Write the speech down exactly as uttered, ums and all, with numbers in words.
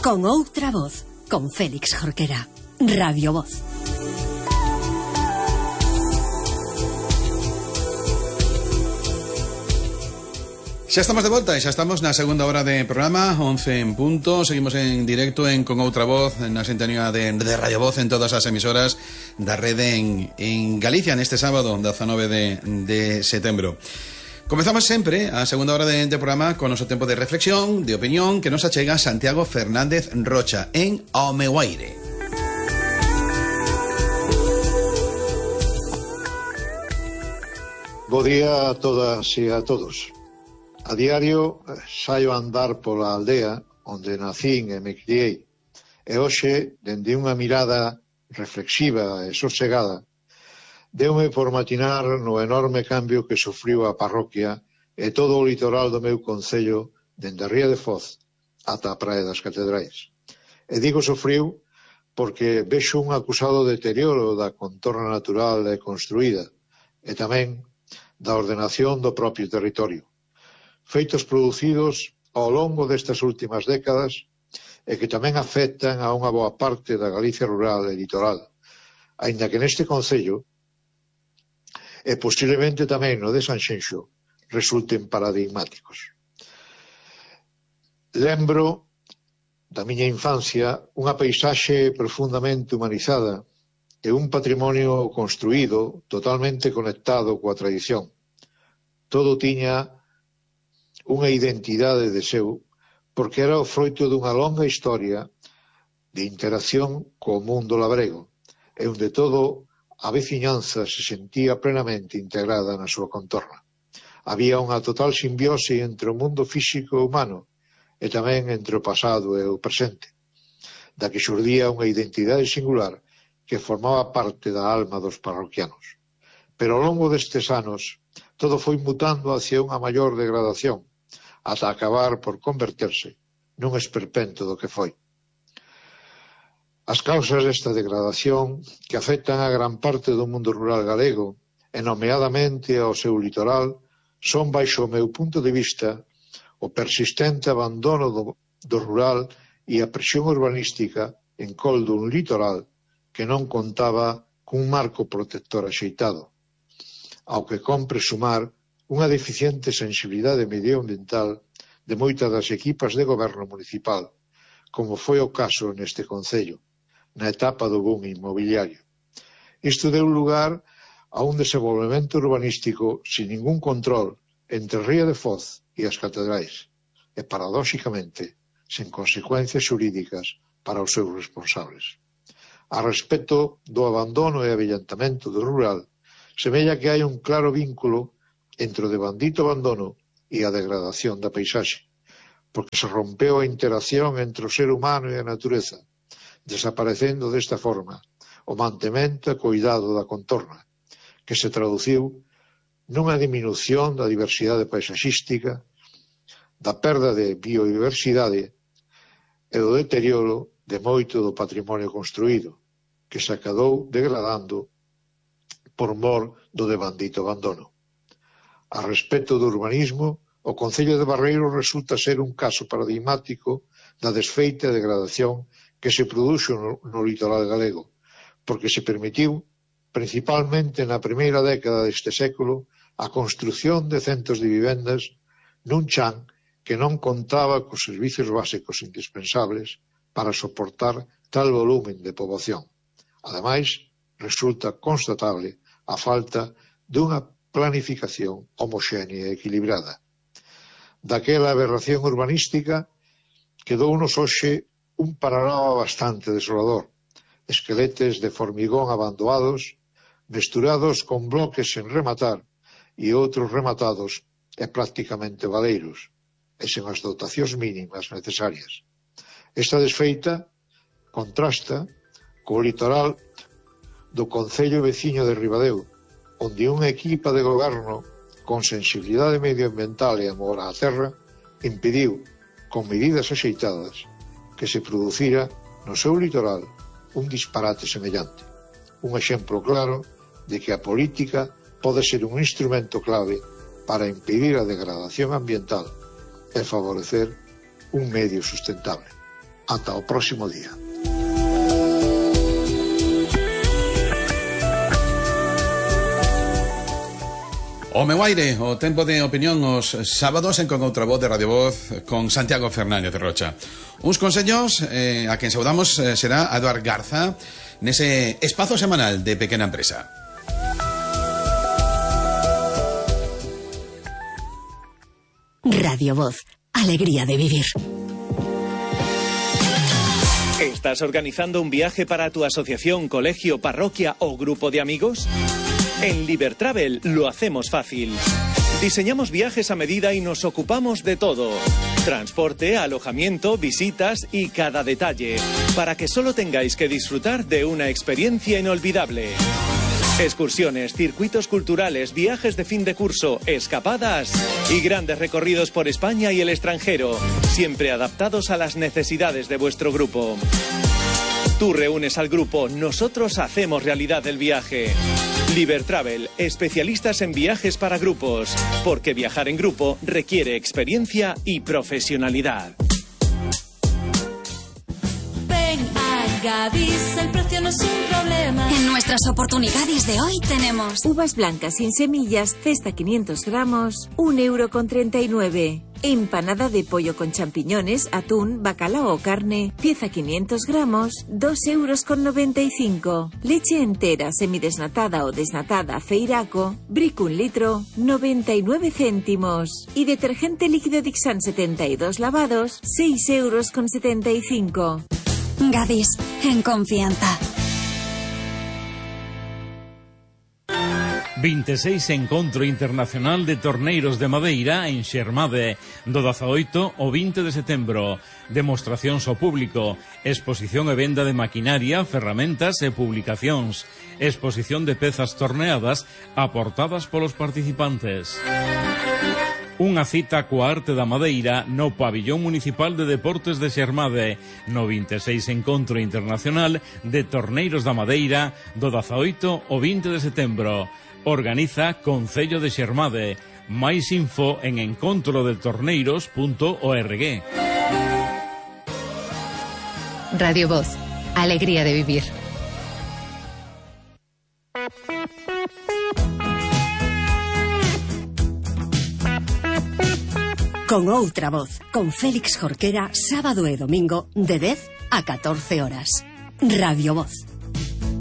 Con outra voz, con Félix Jorquera. Radio Voz. Xa estamos de volta e xa estamos na segunda hora de programa, once en punto. Seguimos en directo en Con Outra Voz, na sintonía de, de Radio Voz en todas as emisoras da rede en, en Galicia neste sábado, dezanove de, de setembro. Comezamos sempre a segunda hora de, de programa con o noso tempo de reflexión, de opinión, que nos achega Santiago Fernández Rocha en Ao meu aire. Bo día a todas e a todos. A diario saio a andar pola aldea onde nacín e me criei, e hoxe, dende unha mirada reflexiva e sosegada, deume por matinar no enorme cambio que sufriu a parroquia e todo o litoral do meu concello dende a Ría de Foz ata a Praia das Catedrais. E digo sufriu porque vexo un acusado deterioro da contorna natural e construída e tamén da ordenación do propio territorio. Feitos producidos ao longo destas últimas décadas e que tamén afectan a unha boa parte da Galicia rural e litoral, aínda que neste concello e posiblemente tamén no de Sanxenxo resulten paradigmáticos. Lembro da miña infancia unha paisaxe profundamente humanizada e un patrimonio construído totalmente conectado coa tradición. Todo tiña unha identidade de seu, porque era o froito dunha longa historia de interacción co mundo labrego, e onde todo a veciñanza se sentía plenamente integrada na súa contorna. Había unha total simbiose entre o mundo físico e humano, e tamén entre o pasado e o presente, da que xurdía unha identidade singular que formaba parte da alma dos parroquianos. Pero ao longo destes anos, todo foi mutando hacia unha maior degradación, ata acabar por converterse nun esperpento do que foi. As causas desta degradación, que afectan a gran parte do mundo rural galego, e nomeadamente ao seu litoral, son, baixo o meu punto de vista, o persistente abandono do, do rural e a presión urbanística en col dun litoral que non contaba cun marco protector axeitado, ao que compre sumar unha deficiente sensibilidade medioambiental de moitas das equipas de goberno municipal, como foi o caso neste concello, na etapa do boom inmobiliario. Isto deu lugar a un desenvolvemento urbanístico sin ningún control entre Ría de Foz e as Catedrais, e paradóxicamente sen consecuencias xurídicas para os seus responsables. A respecto do abandono e avellentamento do rural, semella que hai un claro vínculo entre o devandito abandono e a degradación da paisaxe, porque se rompeu a interacción entre o ser humano e a natureza, desaparecendo desta forma o mantemento e cuidado da contorna, que se traduciu nunha diminución da diversidade paisaxística, da perda de biodiversidade e do deterioro de moito do patrimonio construído, que se acabou degradando por mor do devandito abandono. A respecto do urbanismo, o concello de Barreiro resulta ser un caso paradigmático da desfeita e degradación que se produxo no, no litoral galego, porque se permitiu, principalmente na primeira década deste século, a construción de centos de vivendas nun chan que non contaba cos servicios básicos indispensables para soportar tal volumen de poboación. Ademais, resulta constatable a falta dunha planificación homoxénea e equilibrada. Daquela aberración urbanística quedounos hoxe un panorama bastante desolador, esqueletes de formigón abandoados, mesturados con bloques sen rematar e outros rematados e prácticamente baleiros, e sen as dotacións mínimas necesarias. Esta desfeita contrasta co litoral do concello veciño de Ribadeo, onde unha equipa de goberno con sensibilidade medioambiental e amor á terra impediu, con medidas axeitadas, que se producira no seu litoral un disparate semellante. Un exemplo claro de que a política pode ser un instrumento clave para impedir a degradación ambiental e favorecer un medio sustentable. ata o próximo día. O meu aire, o tempo de opinión os sábados en Con Outra Voz de Radio Voz con Santiago Fernández de Rocha. Uns consellos eh, a quen saudamos eh, será a Eduard Garza nese espazo semanal de Pequena Empresa. Radio Voz, alegría de vivir. ¿Estás organizando un viaje para tu asociación, colegio, parroquia o grupo de amigos? En Libertravel lo hacemos fácil. Diseñamos viajes a medida y nos ocupamos de todo. Transporte, alojamiento, visitas y cada detalle, para que solo tengáis que disfrutar de una experiencia inolvidable. Excursiones, circuitos culturales, viajes de fin de curso, escapadas y grandes recorridos por España y el extranjero, siempre adaptados a las necesidades de vuestro grupo. Tú reúnes al grupo, nosotros hacemos realidad el viaje. Libertravel, especialistas en viajes para grupos, porque viajar en grupo requiere experiencia y profesionalidad. Ven a Gadis, el precio no es un problema. En nuestras oportunidades de hoy tenemos uvas blancas sin semillas, cesta quinientos gramos, un euro con treinta y nueve. Empanada de pollo con champiñones, atún, bacalao o carne, pieza quinientos gramos, dos euros con noventa y cinco. Leche entera, semidesnatada o desnatada, Feiraco, Brick un litro, noventa y nueve céntimos. Y detergente líquido Dixan setenta y dos lavados, seis euros con setenta y cinco. Gadis, en confianza. veintiséis Encontro Internacional de Torneiros de Madeira en Xermade, do dezaoito ao vinte de setembro. Demostracións ao público, exposición e venda de maquinaria, ferramentas e publicacións, exposición de pezas torneadas aportadas polos participantes. Unha cita coa arte da madeira no Pabillón Municipal de Deportes de Xermade, no veintiséis Encontro Internacional de Torneiros da Madeira, do dezaoito ao vinte de setembro. Organiza Concello de Xermade. Máis info en encontro de torneiros punto org. Radio Voz, alegría de vivir. Con Outra Voz, con Félix Jorquera, sábado e domingo de dez a catorce horas. Radio Voz.